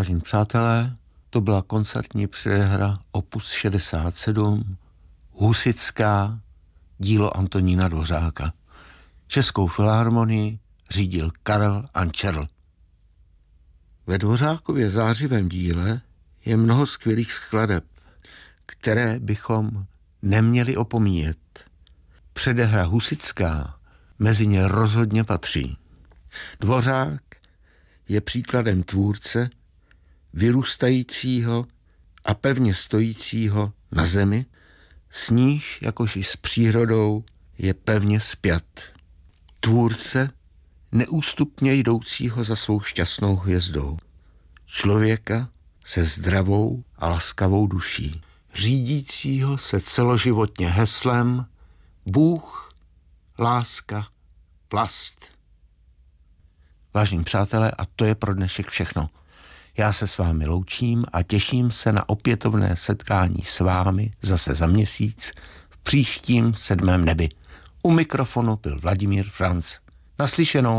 Vážení přátelé, to byla koncertní předehra opus 67, husitská, dílo Antonína Dvořáka. Českou filharmonii řídil Karel Ančerl. Ve Dvořákově zářivém díle je mnoho skvělých skladeb, které bychom neměli opomíjet. Předehra husitská mezi ně rozhodně patří. Dvořák je příkladem tvůrce, vyrůstajícího a pevně stojícího na zemi, s níž, jakož i s přírodou, je pevně spjat. Tvůrce, neústupně jdoucího za svou šťastnou hvězdou. Člověka se zdravou a laskavou duší. Řídícího se celoživotně heslem Bůh, láska, vlast. Vážení přátelé, a to je pro dnešek všechno. Já se s vámi loučím a těším se na opětovné setkání s vámi zase za měsíc v příštím 7. nebi. U mikrofonu byl Vladimír Franc. Naslyšenou.